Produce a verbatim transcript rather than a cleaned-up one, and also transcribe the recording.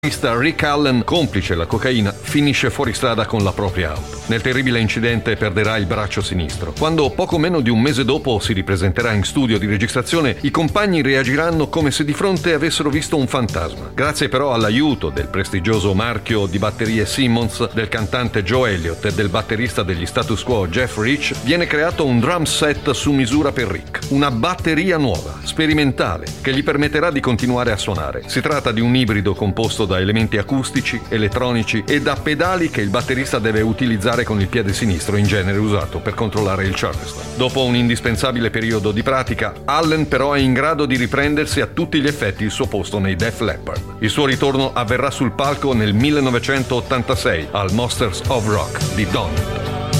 Rick Allen, complice la cocaina, finisce fuori strada con la propria auto. Nel terribile incidente perderà il braccio sinistro. Quando poco meno di un mese dopo si ripresenterà in studio di registrazione, i compagni reagiranno come se di fronte avessero visto un fantasma. Grazie però all'aiuto del prestigioso marchio di batterie Simmons, del cantante Joe Elliott e del batterista degli Status Quo Jeff Rich, viene creato un drum set su misura per Rick. Una batteria nuova, sperimentale, che gli permetterà di continuare a suonare. Si tratta di un ibrido composto da elementi acustici, elettronici e da pedali che il batterista deve utilizzare con il piede sinistro, in genere usato per controllare il charleston. Dopo un indispensabile periodo di pratica, Allen però è in grado di riprendersi a tutti gli effetti il suo posto nei Def Leppard. Il suo ritorno avverrà sul palco nel millenovecentottantasei al Monsters of Rock di Donald.